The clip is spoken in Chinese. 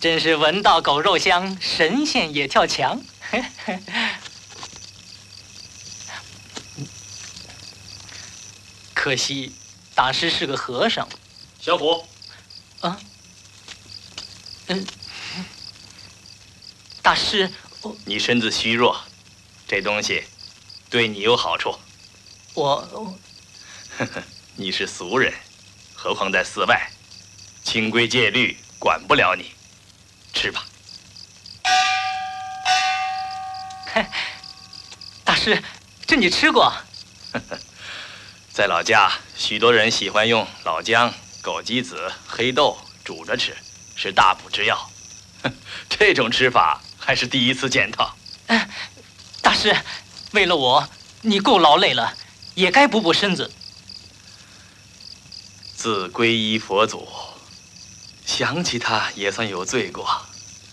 真是闻到狗肉香，神仙也跳墙。可惜，大师是个和尚。 小虎， 大师， 你身子虚弱，这东西对你有好处。 我， 你是俗人，何况在寺外，清规戒律管不了你。吃吧。 大师，这你吃过？ 在老家，许多人喜欢用老姜、枸杞子、黑豆煮着吃，是大补之药。这种吃法还是第一次见到。 大师，为了我，你够劳累了，也该补补身子。 自皈依佛祖，想起他也算有罪过。